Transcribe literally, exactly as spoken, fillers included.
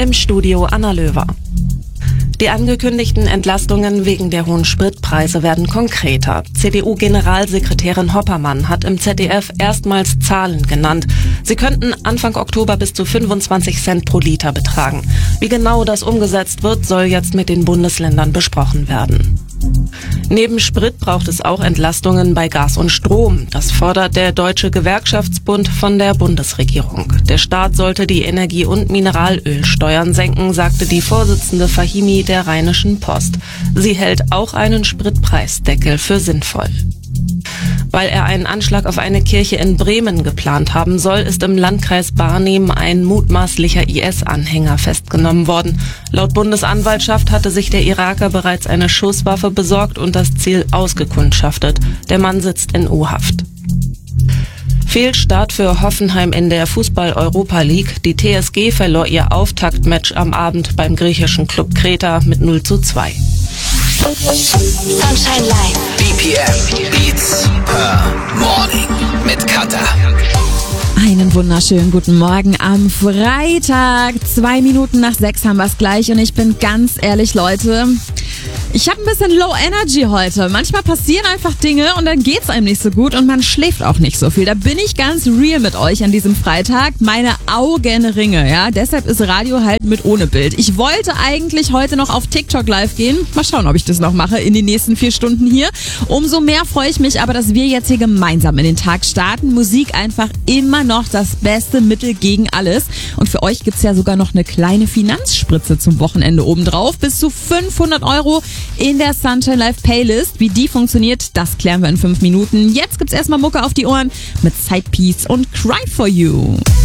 Im Studio Anna Löwer. Die angekündigten Entlastungen wegen der hohen Spritpreise werden konkreter. C D U-Generalsekretärin Hoppermann hat im Z D F erstmals Zahlen genannt. Sie könnten Anfang Oktober bis zu fünfundzwanzig Cent pro Liter betragen. Wie genau das umgesetzt wird, soll jetzt mit den Bundesländern besprochen werden. Neben Sprit braucht es auch Entlastungen bei Gas und Strom. Das fordert der Deutsche Gewerkschaftsbund von der Bundesregierung. Der Staat sollte die Energie- und Mineralölsteuern senken, sagte die Vorsitzende Fahimi der Rheinischen Post. Sie hält auch einen Spritpreisdeckel für sinnvoll. Weil er einen Anschlag auf eine Kirche in Bremen geplant haben soll, ist im Landkreis Barnim ein mutmaßlicher I S-Anhänger festgenommen worden. Laut Bundesanwaltschaft hatte sich der Iraker bereits eine Schusswaffe besorgt und das Ziel ausgekundschaftet. Der Mann sitzt in U-Haft. Fehlstart für Hoffenheim in der Fußball-Europa League. Die T S G verlor ihr Auftaktmatch am Abend beim griechischen Club Kreta mit null zu zwei. Sunshine Live. B P M Beats per Morning mit Katha. Einen wunderschönen guten Morgen am Freitag. Zwei Minuten nach sechs haben wir es gleich und ich bin ganz ehrlich, Leute, ich habe ein bisschen Low Energy heute. Manchmal passieren einfach Dinge und dann geht's einem nicht so gut und man schläft auch nicht so viel. Da bin ich ganz real mit euch an diesem Freitag. Meine Augen ringe, ja. Deshalb ist Radio halt mit ohne Bild. Ich wollte eigentlich heute noch auf TikTok live gehen. Mal schauen, ob ich das noch mache in den nächsten vier Stunden hier. Umso mehr freue ich mich aber, dass wir jetzt hier gemeinsam in den Tag starten. Musik einfach immer noch das beste Mittel gegen alles. Und für euch gibt's ja sogar noch eine kleine Finanzspritze zum Wochenende obendrauf. Bis zu fünfhundert Euro in der Sunshine Live Playlist. Wie die funktioniert, das klären wir in fünf Minuten. Jetzt gibt's erstmal Mucke auf die Ohren mit Sidepiece und Cry For You.